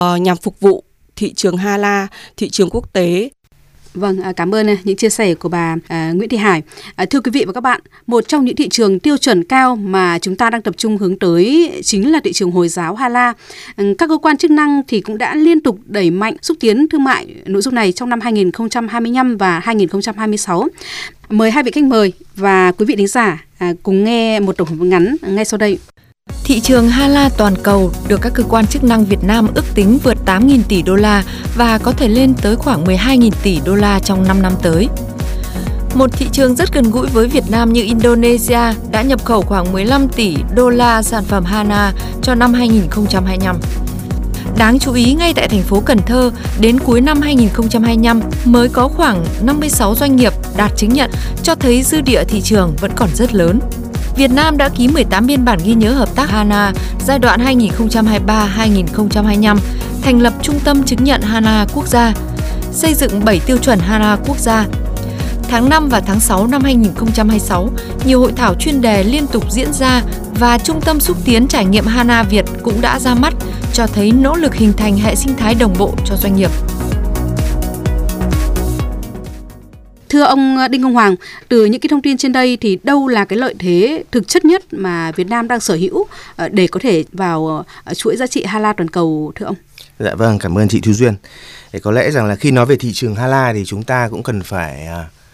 nhằm phục vụ thị trường Hala, thị trường quốc tế. Vâng, cảm ơn những chia sẻ của bà Nguyễn Thị Hải. Thưa quý vị và các bạn, một trong những thị trường tiêu chuẩn cao mà chúng ta đang tập trung hướng tới chính là thị trường Hồi giáo Hala. Các cơ quan chức năng thì cũng đã liên tục đẩy mạnh xúc tiến thương mại nội dung này trong năm 2025 và 2026. Mời hai vị khách mời và quý vị thính giả cùng nghe một tổng hợp ngắn ngay sau đây. Thị trường Hala toàn cầu được các cơ quan chức năng Việt Nam ước tính vượt 8.000 tỷ đô la và có thể lên tới khoảng 12.000 tỷ đô la trong 5 năm tới. Một thị trường rất gần gũi với Việt Nam như Indonesia đã nhập khẩu khoảng 15 tỷ đô la sản phẩm Hala cho năm 2025. Đáng chú ý, ngay tại thành phố Cần Thơ, đến cuối năm 2025 mới có khoảng 56 doanh nghiệp đạt chứng nhận, cho thấy dư địa thị trường vẫn còn rất lớn. Việt Nam đã ký 18 biên bản ghi nhớ hợp tác Hala giai đoạn 2023-2025, thành lập Trung tâm chứng nhận Hala quốc gia, xây dựng 7 tiêu chuẩn Hala quốc gia. Tháng 5 và tháng 6 năm 2026, nhiều hội thảo chuyên đề liên tục diễn ra và Trung tâm xúc tiến trải nghiệm Hala Việt cũng đã ra mắt, cho thấy nỗ lực hình thành hệ sinh thái đồng bộ cho doanh nghiệp. Thưa ông Đinh Công Hoàng, từ những cái thông tin trên đây thì đâu là cái lợi thế thực chất nhất mà Việt Nam đang sở hữu để có thể vào chuỗi giá trị Hala toàn cầu, thưa ông? Dạ vâng, cảm ơn chị Thu Duyên. Có lẽ rằng là khi nói về thị trường Hala thì chúng ta cũng cần phải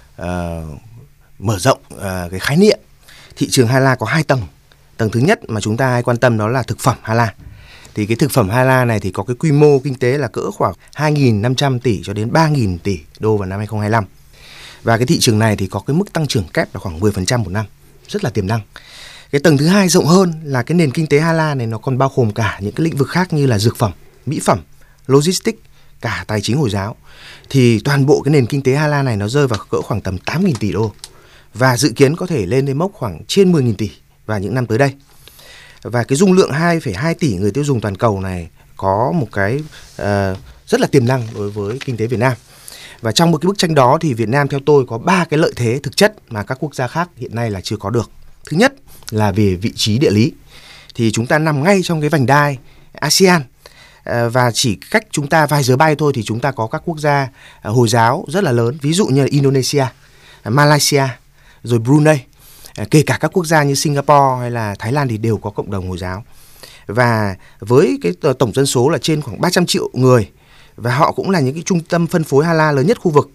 mở rộng cái khái niệm. Thị trường Hala có 2 tầng. Tầng thứ nhất mà chúng ta hay quan tâm đó là thực phẩm Hala. Thì cái thực phẩm Hala này thì có cái quy mô kinh tế là cỡ khoảng 2.500 tỷ cho đến 3.000 tỷ đô vào năm 2025. Và cái thị trường này thì có cái mức tăng trưởng kép là khoảng 10% một năm, rất là tiềm năng. Cái tầng thứ hai rộng hơn là cái nền kinh tế Hala này nó còn bao gồm cả những cái lĩnh vực khác như là dược phẩm, mỹ phẩm, logistics, cả tài chính Hồi giáo. Thì toàn bộ cái nền kinh tế Hala này nó rơi vào cỡ khoảng tầm 8.000 tỷ đô và dự kiến có thể lên đến mốc khoảng trên 10.000 tỷ vào những năm tới đây. Và cái dung lượng 2,2 tỷ người tiêu dùng toàn cầu này có một cái rất là tiềm năng đối với kinh tế Việt Nam. Và trong một cái bức tranh đó thì Việt Nam theo tôi có 3 cái lợi thế thực chất mà các quốc gia khác hiện nay là chưa có được. Thứ nhất là về vị trí địa lý. Thì chúng ta nằm ngay trong cái vành đai ASEAN và chỉ cách chúng ta vài giờ bay thôi thì chúng ta có các quốc gia Hồi giáo rất là lớn, ví dụ như là Indonesia, Malaysia, rồi Brunei. Kể cả các quốc gia như Singapore hay là Thái Lan thì đều có cộng đồng Hồi giáo. Và với cái tổng dân số là trên khoảng 300 triệu người và họ cũng là những cái trung tâm phân phối Hala lớn nhất khu vực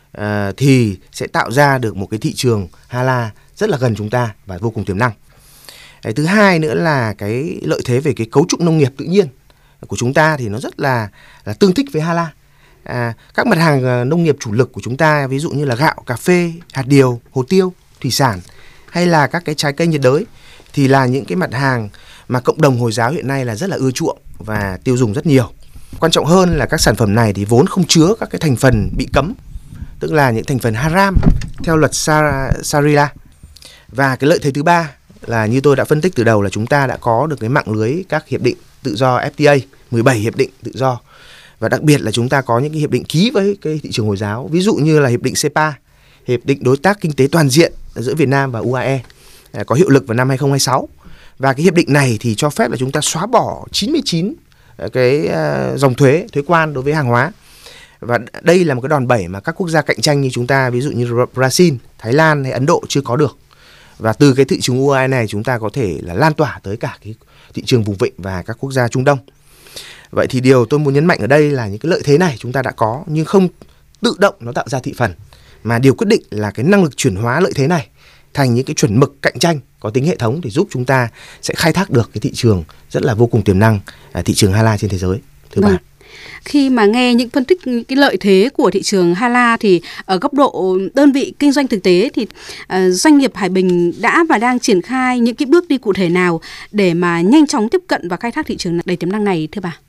thì sẽ tạo ra được một cái thị trường Hala rất là gần chúng ta và vô cùng tiềm năng. Thứ hai nữa là cái lợi thế về cái cấu trúc nông nghiệp tự nhiên của chúng ta thì nó rất là tương thích với Hala. Các mặt hàng nông nghiệp chủ lực của chúng ta ví dụ như là gạo, cà phê, hạt điều, hồ tiêu, thủy sản hay là các cái trái cây nhiệt đới thì là những cái mặt hàng mà cộng đồng Hồi giáo hiện nay là rất là ưa chuộng và tiêu dùng rất nhiều. Quan trọng hơn là các sản phẩm này thì vốn không chứa các cái thành phần bị cấm, tức là những thành phần haram theo luật Sharia. Và cái lợi thế thứ ba là như tôi đã phân tích từ đầu là chúng ta đã có được cái mạng lưới các hiệp định tự do FTA, 17 hiệp định tự do. Và đặc biệt là chúng ta có những cái hiệp định ký với cái thị trường Hồi giáo, ví dụ như là hiệp định CEPA, hiệp định đối tác kinh tế toàn diện giữa Việt Nam và UAE, có hiệu lực vào năm 2026. Và cái hiệp định này thì cho phép là chúng ta xóa bỏ 99 cái dòng thuế quan đối với hàng hóa. Và đây là một cái đòn bẩy mà các quốc gia cạnh tranh như chúng ta, ví dụ như Brazil, Thái Lan hay Ấn Độ chưa có được. Và từ cái thị trường UAE này chúng ta có thể là lan tỏa tới cả cái thị trường vùng vịnh và các quốc gia Trung Đông. Vậy thì điều tôi muốn nhấn mạnh ở đây là những cái lợi thế này chúng ta đã có nhưng không tự động nó tạo ra thị phần, mà điều quyết định là cái năng lực chuyển hóa lợi thế này thành những cái chuẩn mực cạnh tranh có tính hệ thống để giúp chúng ta sẽ khai thác được cái thị trường rất là vô cùng tiềm năng, thị trường Hala trên thế giới. Thưa bà. Khi mà nghe những phân tích những cái lợi thế của thị trường Hala thì ở góc độ đơn vị kinh doanh thực tế thì doanh nghiệp Hải Bình đã và đang triển khai những cái bước đi cụ thể nào để mà nhanh chóng tiếp cận và khai thác thị trường đầy tiềm năng này, thưa bà?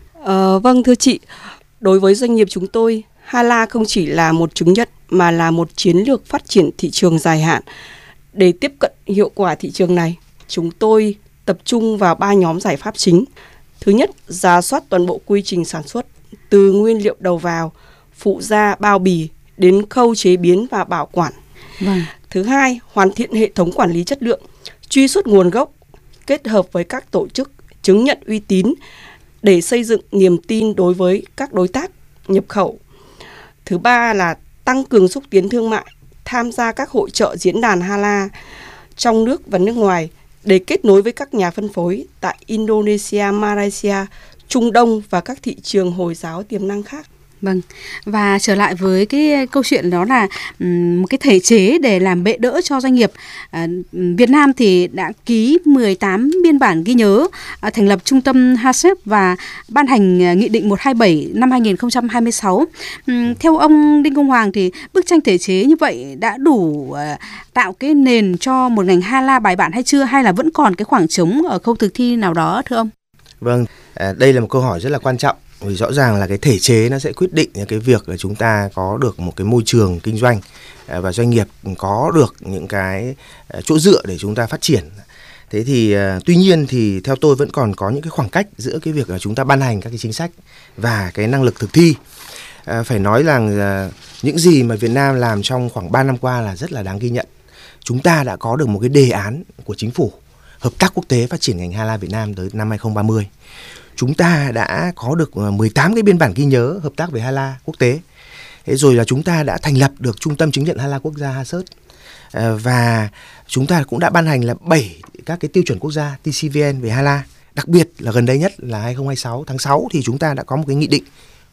Vâng, thưa chị, đối với doanh nghiệp chúng tôi, Hala không chỉ là một chứng nhận mà là một chiến lược phát triển thị trường dài hạn. Để tiếp cận hiệu quả thị trường này, chúng tôi tập trung vào 3 nhóm giải pháp chính. Thứ nhất, rà soát toàn bộ quy trình sản xuất, từ nguyên liệu đầu vào, phụ gia, bao bì đến khâu chế biến và bảo quản. Vâng. Thứ hai, hoàn thiện hệ thống quản lý chất lượng, truy xuất nguồn gốc, kết hợp với các tổ chức chứng nhận uy tín để xây dựng niềm tin đối với các đối tác nhập khẩu. Thứ ba là tăng cường xúc tiến thương mại, tham gia các hội chợ diễn đàn Hala trong nước và nước ngoài để kết nối với các nhà phân phối tại Indonesia, Malaysia, Trung Đông và các thị trường Hồi giáo tiềm năng khác. Vâng, và trở lại với cái câu chuyện đó là một cái thể chế để làm bệ đỡ cho doanh nghiệp. Việt Nam thì đã ký 18 biên bản ghi nhớ, thành lập trung tâm HACCP và ban hành Nghị định 127 năm 2026. Theo ông Đinh Công Hoàng thì bức tranh thể chế như vậy đã đủ tạo cái nền cho một ngành Hala bài bản hay chưa, hay là vẫn còn cái khoảng trống ở khâu thực thi nào đó thưa ông? Vâng, đây là một câu hỏi rất là quan trọng. Vì rõ ràng là cái thể chế nó sẽ quyết định cái việc là chúng ta có được một cái môi trường kinh doanh và doanh nghiệp có được những cái chỗ dựa để chúng ta phát triển. Thế thì tuy nhiên thì theo tôi vẫn còn có những cái khoảng cách giữa cái việc là chúng ta ban hành các cái chính sách và cái năng lực thực thi. Phải nói rằng những gì mà Việt Nam làm trong khoảng 3 năm qua là rất là đáng ghi nhận. Chúng ta đã có được một cái đề án của chính phủ hợp tác quốc tế phát triển ngành Hala Việt Nam tới năm 2030. Chúng ta đã có được 18 cái biên bản ghi nhớ hợp tác với Hala quốc tế. Thế rồi là chúng ta đã thành lập được Trung tâm chứng nhận Hala quốc gia HACCP. Và chúng ta cũng đã ban hành là 7 các cái tiêu chuẩn quốc gia TCVN về Hala. Đặc biệt là gần đây nhất là 2026 tháng 6 thì chúng ta đã có một cái nghị định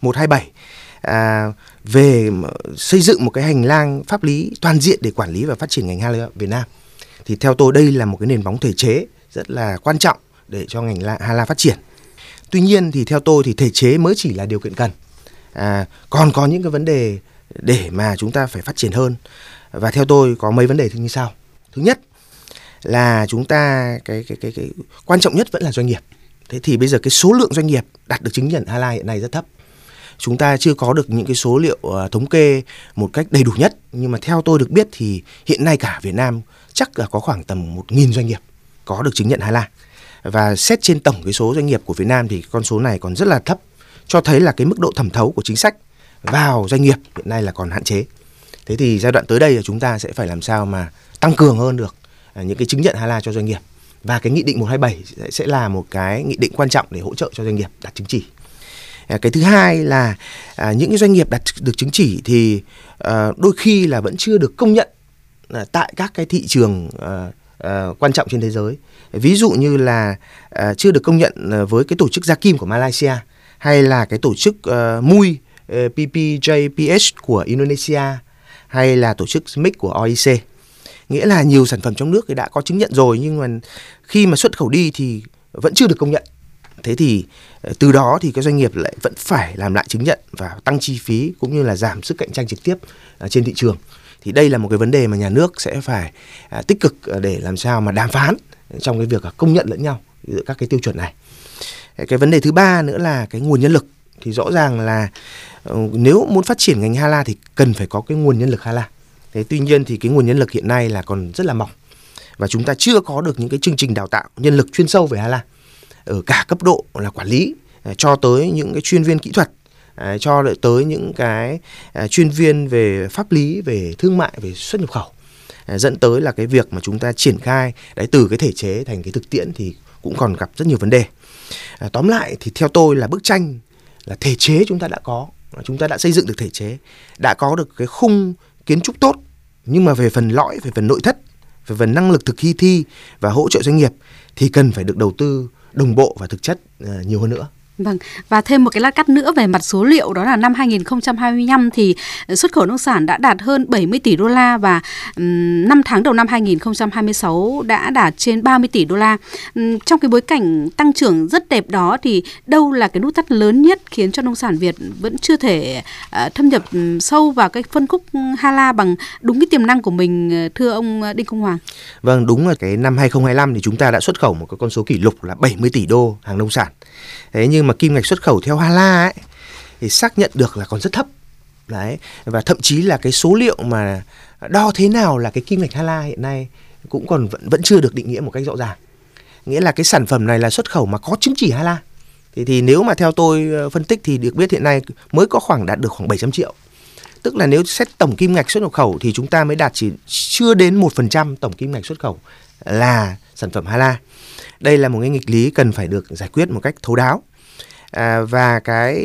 127 về xây dựng một cái hành lang pháp lý toàn diện để quản lý và phát triển ngành Hala Việt Nam. Thì theo tôi đây là một cái nền móng thể chế rất là quan trọng để cho ngành Hala phát triển. Tuy nhiên thì theo tôi thì thể chế mới chỉ là điều kiện cần. Còn có những cái vấn đề để mà chúng ta phải phát triển hơn. Và theo tôi có mấy vấn đề như sau. Thứ nhất là chúng ta cái quan trọng nhất vẫn là doanh nghiệp. Thế thì bây giờ cái số lượng doanh nghiệp đạt được chứng nhận Hala hiện nay rất thấp. Chúng ta chưa có được những cái số liệu thống kê một cách đầy đủ nhất. Nhưng mà theo tôi được biết thì hiện nay cả Việt Nam chắc là có khoảng tầm 1.000 doanh nghiệp có được chứng nhận Hala. Và xét trên tổng cái số doanh nghiệp của Việt Nam thì con số này còn rất là thấp, cho thấy là cái mức độ thẩm thấu của chính sách vào doanh nghiệp hiện nay là còn hạn chế. Thế thì giai đoạn tới đây là chúng ta sẽ phải làm sao mà tăng cường hơn được những cái chứng nhận Hala cho doanh nghiệp. Và cái nghị định 127 sẽ là một cái nghị định quan trọng để hỗ trợ cho doanh nghiệp đạt chứng chỉ. Cái thứ hai là những cái doanh nghiệp đạt được chứng chỉ thì đôi khi là vẫn chưa được công nhận tại các cái thị trường quan trọng trên thế giới. Ví dụ như là chưa được công nhận với cái tổ chức Jakim của Malaysia, hay là cái tổ chức MUI PPJPH của Indonesia, hay là tổ chức SMIC của OIC. Nghĩa là nhiều sản phẩm trong nước thì đã có chứng nhận rồi, nhưng mà khi mà xuất khẩu đi thì vẫn chưa được công nhận. Thế thì từ đó thì các doanh nghiệp lại vẫn phải làm lại chứng nhận và tăng chi phí cũng như là giảm sức cạnh tranh trực tiếp trên thị trường. Thì đây là một cái vấn đề mà nhà nước sẽ phải tích cực để làm sao mà đàm phán trong cái việc công nhận lẫn nhau giữa các cái tiêu chuẩn này. Cái vấn đề thứ ba nữa là cái nguồn nhân lực. Thì rõ ràng là nếu muốn phát triển ngành Hala thì cần phải có cái nguồn nhân lực Hala. Thế tuy nhiên thì cái nguồn nhân lực hiện nay là còn rất là mỏng. Và chúng ta chưa có được những cái chương trình đào tạo nhân lực chuyên sâu về Hala ở cả cấp độ là quản lý cho tới những cái chuyên viên kỹ thuật, cho tới những cái chuyên viên về pháp lý, về thương mại, về xuất nhập khẩu, dẫn tới là cái việc mà chúng ta triển khai đấy từ cái thể chế thành cái thực tiễn thì cũng còn gặp rất nhiều vấn đề. Tóm lại thì theo tôi là bức tranh là thể chế chúng ta đã có, chúng ta đã xây dựng được thể chế, đã có được cái khung kiến trúc tốt, nhưng mà về phần lõi, về phần nội thất, về phần năng lực thực thi và hỗ trợ doanh nghiệp thì cần phải được đầu tư đồng bộ và thực chất nhiều hơn nữa. Vâng, và thêm một cái lát cắt nữa về mặt số liệu, đó là năm 2025 thì xuất khẩu nông sản đã đạt hơn 70 tỷ đô la và 5 tháng đầu năm 2026 đã đạt trên 30 tỷ đô la. Trong cái bối cảnh tăng trưởng rất đẹp đó thì đâu là cái nút thắt lớn nhất khiến cho nông sản Việt vẫn chưa thể thâm nhập sâu vào cái phân khúc Hala bằng đúng cái tiềm năng của mình, thưa ông Đinh Công Hoàng? Vâng, đúng là cái năm 2025 thì chúng ta đã xuất khẩu một cái con số kỷ lục là 70 tỷ đô hàng nông sản. Thế nhưng mà kim ngạch xuất khẩu theo Hala ấy thì xác nhận được là còn rất thấp. Đấy, và thậm chí là cái số liệu mà đo thế nào là cái kim ngạch Hala hiện nay cũng còn vẫn chưa được định nghĩa một cách rõ ràng. Nghĩa là cái sản phẩm này là xuất khẩu mà có chứng chỉ Hala. Thì nếu mà theo tôi phân tích thì được biết hiện nay mới có đạt được khoảng 700 triệu. Tức là nếu xét tổng kim ngạch xuất nhập khẩu thì chúng ta mới đạt chỉ chưa đến 1% tổng kim ngạch xuất khẩu là sản phẩm Hala. Đây là một cái nghịch lý cần phải được giải quyết một cách thấu đáo. và cái